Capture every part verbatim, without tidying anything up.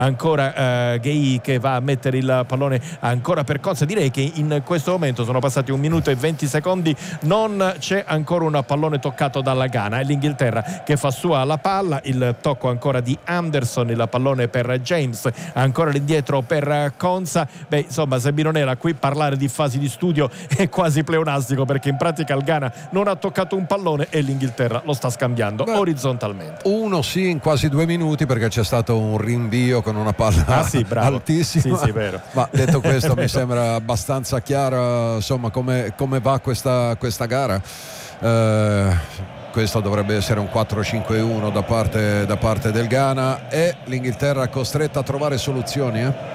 ancora uh, Gay che va a mettere il pallone ancora per Konsa. Direi che in questo momento sono passati un minuto e venti secondi, non c'è ancora un pallone toccato dalla Ghana. È l'Inghilterra che fa sua la palla, il tocco ancora di Anderson, il pallone per James, ancora l'indietro per Konsa. Beh, insomma, Sabino Nera, qui parlare di fasi di studio è quasi pleonastico, perché in pratica il Ghana non ha toccato un pallone e l'Inghilterra lo sta scambiando Beh, orizzontalmente. Uno sì, in quasi due minuti, perché c'è stato un rinvio con una palla ah, sì, altissima. Sì, sì, vero. Ma detto questo mi sembra abbastanza chiaro, insomma, come, come va questa, questa gara. Eh, questo dovrebbe essere un quattro cinque uno da parte, da parte del Ghana, e l'Inghilterra costretta a trovare soluzioni, eh?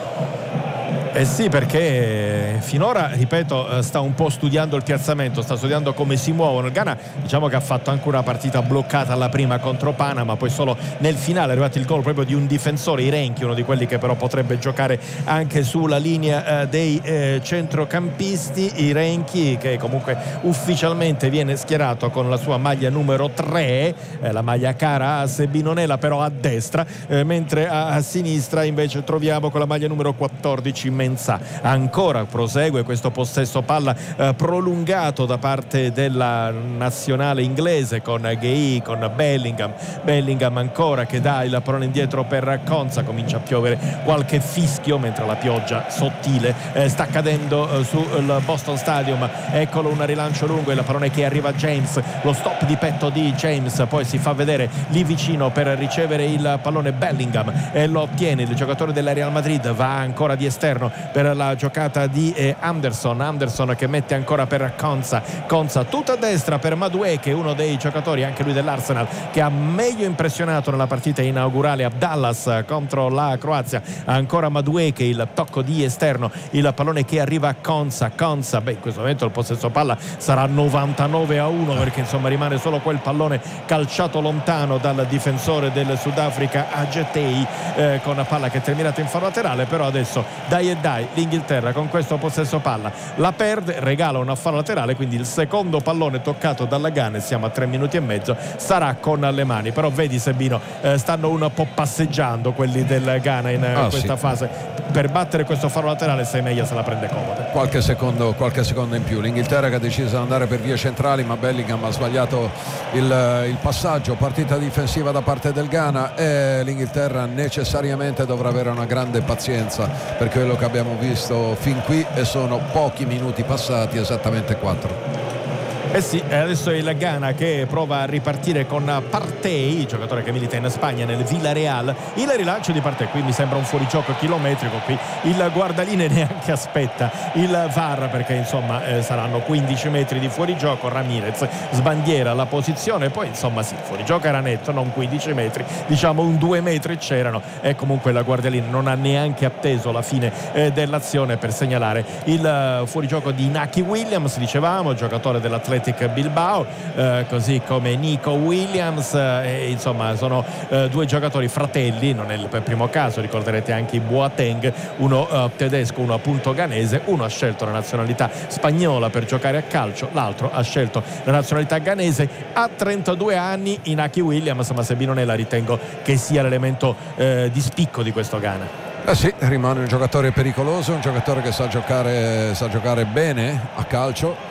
Eh sì, perché finora, ripeto, sta un po' studiando il piazzamento, sta studiando come si muovono. Il Ghana, diciamo che ha fatto anche una partita bloccata alla prima contro Panama, poi solo nel finale è arrivato il gol proprio di un difensore, Irenchi, uno di quelli che però potrebbe giocare anche sulla linea eh, dei eh, centrocampisti. Irenchi, che comunque ufficialmente viene schierato con la sua maglia numero tre, eh, la maglia cara a Sabino Nela, però a destra, eh, mentre a, a sinistra invece troviamo con la maglia numero quattordici Mensah. Ancora prosegue questo possesso palla eh, prolungato da parte della nazionale inglese, con Gay, con Bellingham Bellingham ancora che dà il pallone indietro per Konsa. Comincia a piovere qualche fischio, mentre la pioggia sottile eh, sta cadendo eh, sul Boston Stadium. Eccolo un rilancio lungo, il pallone che arriva a James, lo stop di petto di James, poi si fa vedere lì vicino per ricevere il pallone Bellingham e lo ottiene il giocatore della Real Madrid. Va ancora di esterno per la giocata di eh, Anderson Anderson che mette ancora per Konsa Konsa tutta a destra per Madueke, uno dei giocatori anche lui dell'Arsenal che ha meglio impressionato nella partita inaugurale a Dallas contro la Croazia. Ancora Madueke, il tocco di esterno, il pallone che arriva a Konsa Konsa beh, in questo momento il possesso palla sarà novantanove a uno, perché insomma rimane solo quel pallone calciato lontano dal difensore del Sudafrica Ajetei, eh, con la palla che è terminata in fallo laterale. Però adesso dai e dai, l'Inghilterra con questo possesso palla la perde, regala una fallo laterale, quindi il secondo pallone toccato dalla Ghana, e siamo a tre minuti e mezzo, sarà con le mani. Però vedi Sabino, eh, stanno un po' passeggiando quelli del Ghana in ah, questa sì. fase. Per battere questo fallo laterale Semeia se la prende comoda. Qualche secondo, qualche secondo in più. L'Inghilterra che ha deciso di andare per vie centrali, ma Bellingham ha sbagliato il, il passaggio. Partita difensiva da parte del Ghana, e l'Inghilterra necessariamente dovrà avere una grande pazienza per quello che abbiamo visto fin qui, e sono pochi minuti passati, esattamente quattro. Eh sì, adesso è il Ghana che prova a ripartire con Partey, giocatore che milita in Spagna nel Villarreal. Il rilancio di Partey, qui mi sembra un fuorigioco chilometrico, qui il guardaline neanche aspetta il V A R, perché insomma eh, saranno quindici metri di fuorigioco. Ramirez sbandiera la posizione, poi insomma sì, il fuorigioco era netto, non quindici metri, diciamo un due metri c'erano, e comunque la guardaline non ha neanche atteso la fine eh, dell'azione per segnalare il uh, fuorigioco di Inaki Williams, dicevamo, giocatore dell'Atletico Bilbao, eh, così come Nico Williams, eh, insomma sono eh, due giocatori fratelli, non è il primo caso, ricorderete anche i Boateng, uno eh, tedesco, uno appunto ghanese. Uno ha scelto la nazionalità spagnola per giocare a calcio, l'altro ha scelto la nazionalità ghanese. A trentadue anni Inaki Williams, ma Sabino Nella ritengo che sia l'elemento eh, di spicco di questo Ghana. Eh sì, rimane un giocatore pericoloso, un giocatore che sa giocare, sa giocare bene a calcio,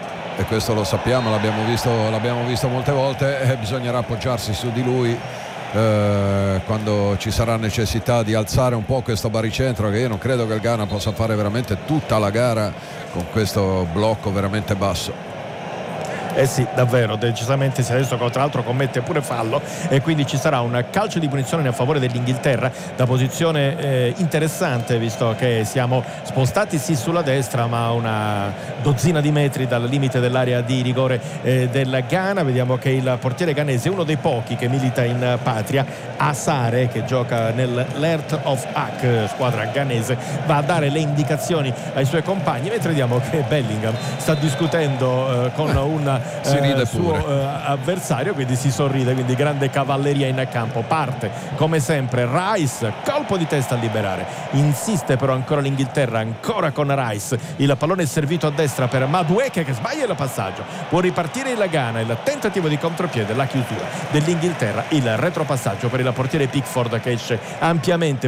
e questo lo sappiamo, l'abbiamo visto, l'abbiamo visto molte volte, e bisognerà appoggiarsi su di lui eh, quando ci sarà necessità di alzare un po' questo baricentro, che io non credo che il Ghana possa fare veramente tutta la gara con questo blocco veramente basso. Eh sì, davvero, decisamente sì. Adesso tra l'altro commette pure fallo, e quindi ci sarà un calcio di punizione a favore dell'Inghilterra, da posizione eh, interessante, visto che siamo spostati sì sulla destra, ma una dozzina di metri dal limite dell'area di rigore eh, del Ghana. Vediamo che il portiere ghanese, uno dei pochi che milita in patria, Asare, che gioca nel L'Earth of Ak, squadra ghanese, va a dare le indicazioni ai suoi compagni, mentre vediamo che Bellingham sta discutendo eh, con un si ride eh, suo eh, avversario, quindi si sorride, quindi grande cavalleria in campo. Parte come sempre Rice, colpo di testa a liberare, insiste però ancora l'Inghilterra, ancora con Rice, il pallone è servito a destra per Madueke che sbaglia il passaggio, può ripartire il Ghana, il tentativo di contropiede, la chiusura dell'Inghilterra, il retropassaggio per il portiere Pickford che esce ampiamente